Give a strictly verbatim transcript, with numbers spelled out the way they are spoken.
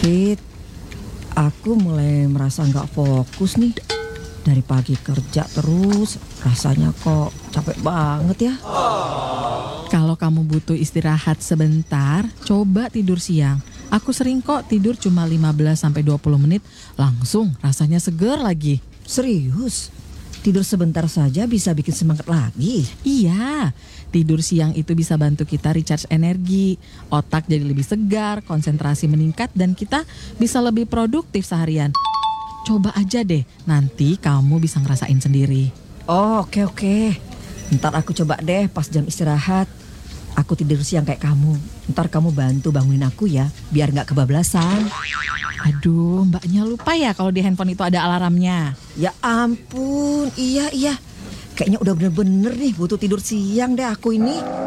Fit, aku mulai merasa nggak fokus nih. Dari pagi kerja terus, rasanya kok capek banget ya. Kalau kamu butuh istirahat sebentar, coba tidur siang. Aku sering kok tidur cuma lima belas sampai dua puluh menit, langsung rasanya seger lagi. Serius? Tidur sebentar saja bisa bikin semangat lagi? Iya, tidur siang itu bisa bantu kita recharge energi, otak jadi lebih segar, konsentrasi meningkat, dan kita bisa lebih produktif seharian. Coba aja deh, nanti kamu bisa ngerasain sendiri. Oh, oke oke. Ntar aku coba deh pas jam istirahat. Aku tidur siang kayak kamu. Ntar kamu bantu bangunin aku ya, biar nggak kebablasan. Aduh, mbaknya lupa ya kalau di handphone itu ada alarmnya. Ya ampun, iya iya. Kayaknya udah bener-bener nih butuh tidur siang deh aku ini.